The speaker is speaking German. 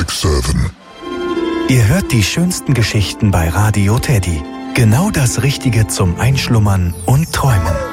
106.7. Ihr hört die schönsten Geschichten bei Radio Teddy. Genau das Richtige zum Einschlummern und Träumen.